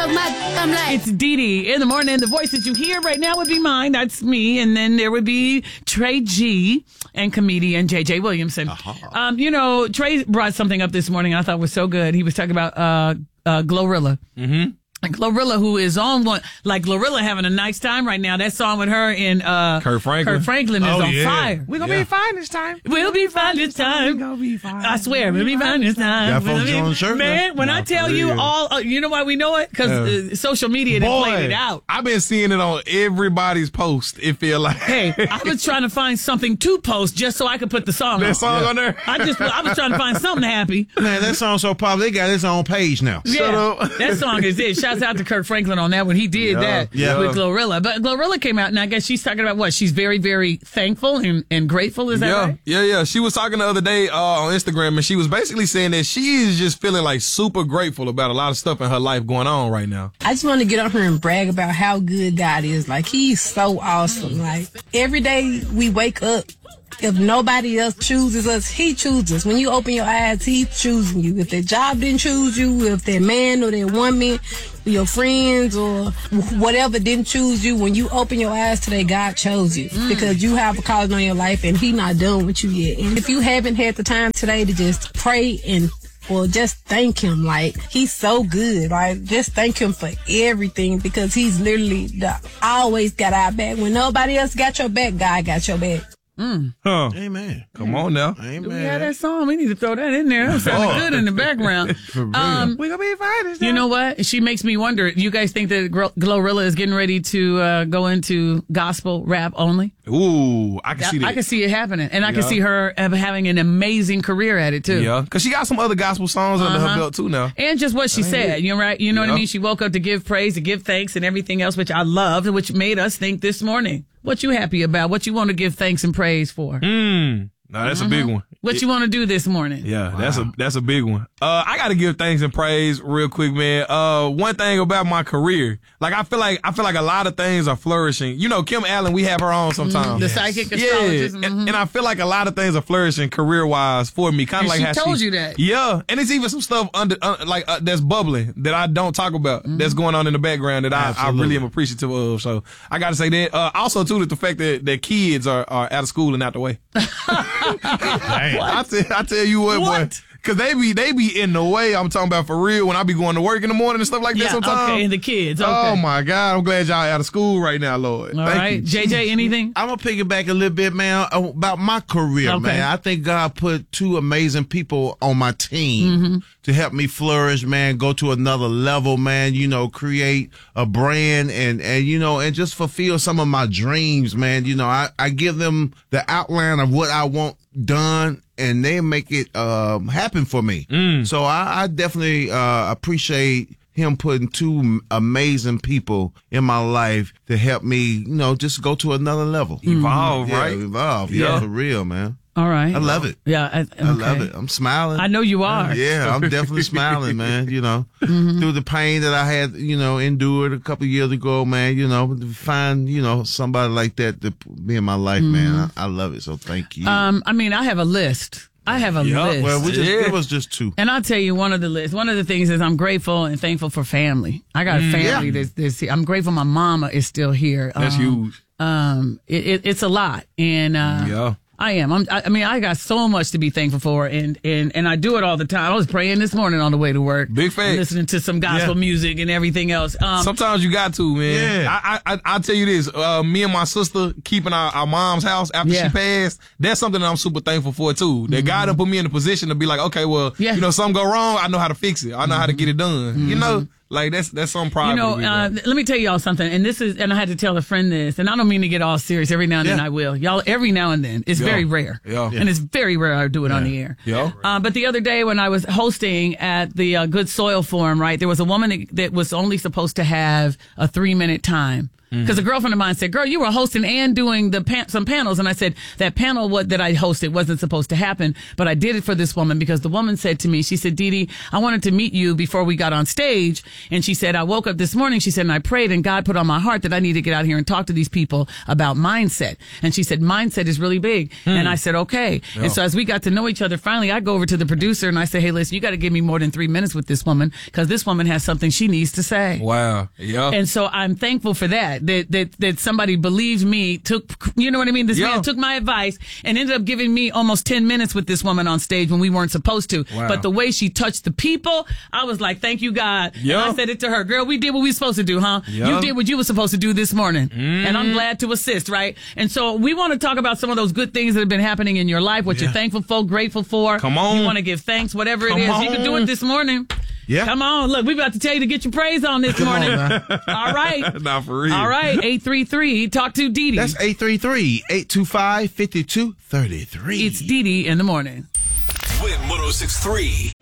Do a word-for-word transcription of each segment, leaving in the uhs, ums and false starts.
suck my I'm like. It's Dee Dee in the morning. The voice that you hear right now would be mine. That's me. And then there would be Trey G and comedian J J Williamson. Uh-huh. Um, you know, Trey brought something up this morning I thought was so good. He was talking about uh, uh, Glorilla. Mm-hmm. And Glorilla, who is on one, like Glorilla having a nice time right now. That song with her and uh, Kurt Franklin. Kurt Franklin is oh, on yeah. fire. We're gonna yeah. be fine this time. We'll be fine this time. We're gonna be fine. I swear, we'll be fine this time. Got folks We'll be- on the shirt Man, now? when No, I tell for you real. all, uh, you know why we know it? Because uh, social media done Boy, played it out. I've been seeing it on everybody's post. It feel like Hey, I was trying to find something to post just so I could put the song that on. song on there. I just, I was trying to find something happy. Man, that song's so popular. They got its own page now. Yeah, up. that song is it. Shouts out to Kurt Franklin on that one. He did that yeah. with Glorilla. But Glorilla came out, and I guess she's talking about what? She's very, very thankful and, and grateful. Is that yeah, right? yeah, yeah. She was talking the other day uh, on Instagram, and she was basically saying that she is just feeling like super grateful about a lot of stuff in her life going on right now. I just want to get up here and brag about how good God is. Like, he's so awesome. Like, every day we wake up, if nobody else chooses us, he chooses us. When you open your eyes, he's choosing you. If that job didn't choose you, if that man or that woman, your friends or whatever didn't choose you, when you open your eyes today, God chose you mm. because you have a calling on your life and he not done with you yet. And if you haven't had the time today to just pray and well, just thank him. Like, he's so good. Like, just thank him for everything because he's literally the, always got our back. When nobody else got your back, God got your back. Mm. Huh. Amen. Come on now. Amen. Do we have that song? We need to throw that in there. That sounded good in the background. Um, We're gonna be fine this time. you know what? She makes me wonder. You guys think that Gl- Glorilla is getting ready to uh, go into gospel rap only? Ooh, I can see that. I can see it happening, and I Yeah. can see her uh, having an amazing career at it too. Yeah, because she got some other gospel songs under her Uh-huh. belt too now. And just what she said, you know, right? You know what I Yeah. mean? She woke up to give praise, to give thanks, and everything else, which I loved, which made us think this morning. What you happy about? What you want to give thanks and praise for? Mm. No, that's a big one. What you want to do this morning? Yeah, that's a that's a big one. Uh, I gotta give thanks and praise real quick, man. Uh, one thing about my career, like I feel like I feel like a lot of things are flourishing. You know, Kim Allen, we have her on sometimes. The psychic Yeah, astrologist. and, mhm. and I feel like a lot of things are flourishing career wise for me. Kind And of like she how told she you that. Yeah, and it's even some stuff under uh, like uh, that's bubbling that I don't talk about. Mm-hmm. That's going on in the background that I, I Absolutely. really am appreciative of. So I gotta say that. Uh, also too, that the fact that that kids are, are out of school and out the way. I tell, I tell you what, What? boy. Cause they be they be in the way. I'm talking about for real. When I be going to work in the morning and stuff like that. Yeah, Sometimes. okay, and the kids. Okay. Oh my God! I'm glad y'all out of school right now, Lord. All Thank right, you. J J, anything? I'm gonna piggyback a little bit, man, about my career, Okay. man. I think God put two amazing people on my team to help me flourish, man, go to another level, man, you know, create a brand and, and, you know, and just fulfill some of my dreams, man. You know, I, I give them the outline of what I want done and they make it, um, happen for me. So I, I definitely, uh, appreciate him putting two amazing people in my life to help me, you know, just go to another level. Evolve, Yeah, right? evolve. Yeah, Yeah. for real, man. All right. I love it. Yeah, I, okay. I love it. I'm smiling. I know you are. Yeah, I'm definitely smiling, man. You know, through the pain that I had, you know, endured a couple of years ago, man. You know, to find, you know, somebody like that to be in my life, man. I, I love it. So thank you. Um, I mean, I have a list. I have a Yeah, list. well, we just Yeah. it was just two. And I'll tell you one of the lists. One of the things is I'm grateful and thankful for family. I got a family Yeah. that's, that's here. I'm grateful my mama is still here. That's um, huge. Um, it, it, it's a lot. And, uh, Yeah. I am. I'm, I I mean, I got so much to be thankful for, and, and, and I do it all the time. I was praying this morning on the way to work. Big facts. Listening to some gospel Yeah. music and everything else. Um, Sometimes you got to, man. Yeah. I, I, I, I'll tell you this. Uh, me and my sister keeping our, our mom's house after Yeah. she passed, that's something that I'm super thankful for, too. That God done put me in a position to be like, okay, well, Yeah. you know, something go wrong, I know how to fix it. I know how to get it done. You know? Like, that's that's some pride. You know, for me, uh, bro. let me tell y'all something, and this is, and I had to tell a friend this, and I don't mean to get all serious. Every now and then Yeah. I will. Y'all, every now and then. It's Yeah. very rare. Yeah. And it's very rare I do it on the air. Yeah. Uh, but the other day when I was hosting at the uh, Good Soil Forum, right, there was a woman that was only supposed to have a three minute time. Because a girlfriend of mine said, girl, you were hosting and doing the pan- some panels. And I said, that panel what that I hosted wasn't supposed to happen, but I did it for this woman because the woman said to me, she said, Dee Dee, I wanted to meet you before we got on stage. And she said, I woke up this morning, she said, and I prayed and God put on my heart that I need to get out here and talk to these people about mindset. And she said, mindset is really big. Hmm. And I said, okay. Yeah. And so as we got to know each other, finally I go over to the producer and I say, hey, listen, you got to give me more than three minutes with this woman because this woman has something she needs to say. Wow. Yeah. And so I'm thankful for that, that, that, that somebody believed me, took, you know what I mean? This yeah. man took my advice and ended up giving me almost ten minutes with this woman on stage when we weren't supposed to. Wow. But the way she touched the people, I was like, thank you, God. Yeah. And I said it to her, girl, we did what we were supposed to do, huh? Yeah. You did what you were supposed to do this morning. Mm. And I'm glad to assist, right? And so we want to talk about some of those good things that have been happening in your life, what yeah. you're thankful for, grateful for. Come on. You want to give thanks, whatever Come it is. on. You can do it this morning. Yeah. Come on. Look, we about to tell you to get your praise on this Come morning. On, All right. Not for real. All right. eight three three. Talk to Dee Dee. That's eight three three, eight two five, five two three three. It's Dee Dee in the morning. Win one oh six point three.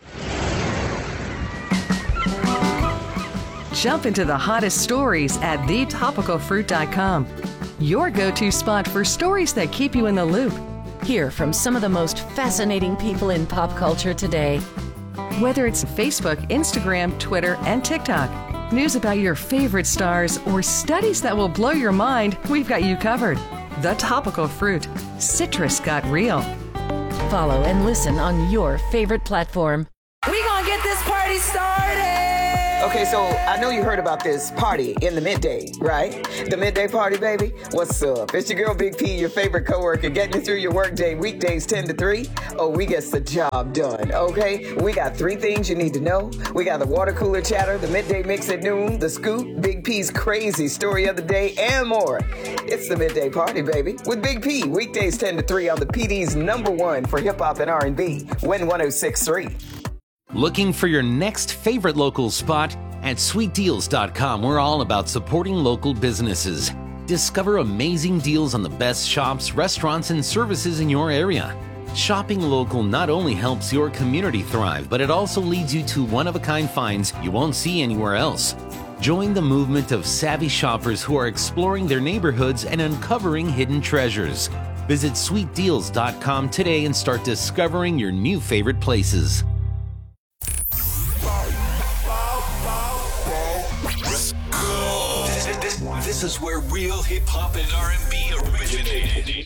Jump into the hottest stories at the topical fruit dot com. Your go-to spot for stories that keep you in the loop. Hear from some of the most fascinating people in pop culture today. Whether it's Facebook, Instagram, Twitter, and TikTok, news about your favorite stars, or studies that will blow your mind, we've got you covered. The Topical Fruit. Citrus got real. Follow and listen on your favorite platform. We gonna get this party started! Okay, so I know you heard about this party in the midday, right? The midday party, baby. What's up? It's your girl, Big P, your favorite coworker, getting you through your workday, weekdays ten to three. Oh, we get the job done, okay? We got three things you need to know. We got the water cooler chatter, the midday mix at noon, the scoop, Big P's crazy story of the day, and more. It's the midday party, baby, with Big P, weekdays ten to three on the P D's number one for hip hop and R and B, Win one oh six point three. Looking for your next favorite local spot? At sweet deals dot com, we're all about supporting local businesses. Discover amazing deals on the best shops, restaurants, and services in your area. Shopping local not only helps your community thrive, but it also leads you to one-of-a-kind finds you won't see anywhere else. Join the movement of savvy shoppers who are exploring their neighborhoods and uncovering hidden treasures. Visit sweet deals dot com today and start discovering your new favorite places. This is where real hip hop and R and B originated.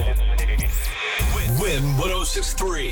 Win one oh six point three.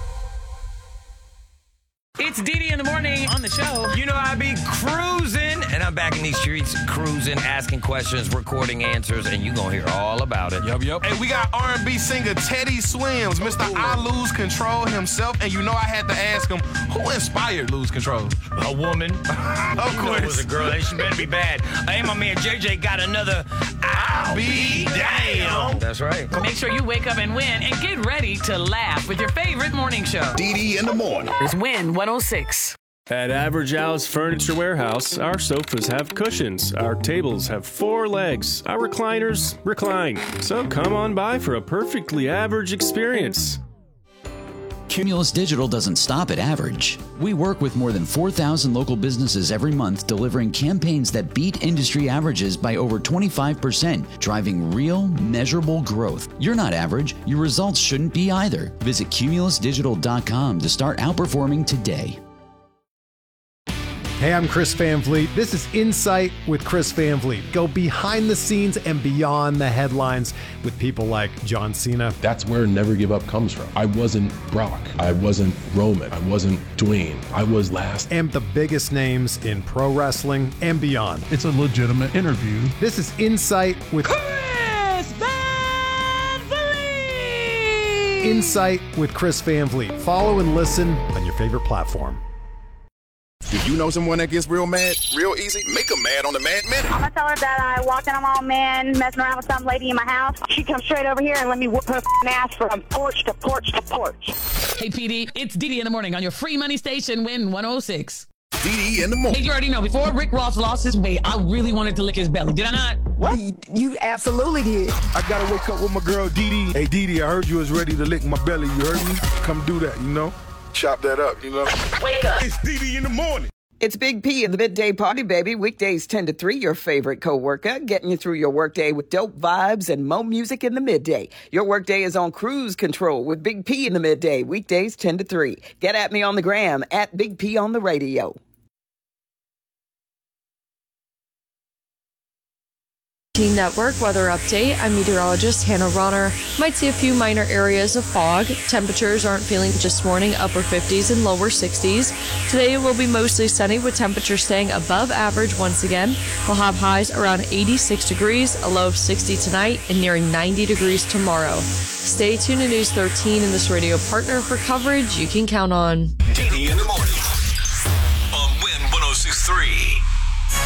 It's Dee Dee in the morning on the show. You know, I be cruising, and I'm back in these streets cruising, asking questions, recording answers, and you gonna hear all about it. Yup, yup. Hey, we got R and B singer Teddy Swims, Mister I Lose Control himself, and you know I had to ask him, who inspired Lose Control? A woman. Of you know course. It was a girl, and she better be bad. Hey, my man J J got another I'll be damn. That's right. Make sure you wake up and win, and get ready to laugh with your favorite morning show. Dee Dee in the morning. It's Win one oh six. At Average Al's Furniture Warehouse, our sofas have cushions, our tables have four legs, our recliners recline. So come on by for a perfectly average experience. Cumulus Digital doesn't stop at average. We work with more than four thousand local businesses every month, delivering campaigns that beat industry averages by over twenty-five percent, driving real, measurable growth. You're not average. Your results shouldn't be either. Visit cumulus digital dot com to start outperforming today. Hey, I'm Chris Van Vliet. This is Insight with Chris Van Vliet. Go behind the scenes and beyond the headlines with people like John Cena. That's where Never Give Up comes from. I wasn't Brock. I wasn't Roman. I wasn't Dwayne. I was last. And the biggest names in pro wrestling and beyond. It's a legitimate interview. This is Insight with Chris Van Vliet. Insight with Chris Van Vliet. Follow and listen on your favorite platform. Do you know someone that gets real mad? Real easy? Make them mad on the Mad Minute. I'm going to tell her that I walked in on my own man messing around with some lady in my house. She comes straight over here and let me whoop her ass from porch to porch to porch. Hey, P D, it's Dee Dee in the morning on your free money station, Win one oh six. Dee Dee in the morning. Hey, you already know, before Rick Ross lost his weight, I really wanted to lick his belly. Did I not? What? You, you absolutely did. I gotta wake up with my girl Dee Dee. Hey, Dee Dee, I heard you was ready to lick my belly. You heard me? Come do that, you know? Chop that up, you know? Wake up. It's Dee Dee in the morning. It's Big P in the Midday Party, baby. Weekdays ten to three, your favorite coworker, getting you through your workday with dope vibes and mo music in the midday. Your workday is on cruise control with Big P in the midday. Weekdays ten to three. Get at me on the gram, at Big P on the radio. Network weather update. I'm meteorologist Hannah Ronner. Might see a few minor areas of fog. Temperatures aren't feeling this morning, upper fifties and lower sixties. Today it will be mostly sunny with temperatures staying above average once again. We'll have highs around eighty-six degrees, a low of sixty tonight, and nearing ninety degrees tomorrow. Stay tuned to News thirteen and this radio partner for coverage you can count on. Dee Dee in the morning on Win one oh six point three.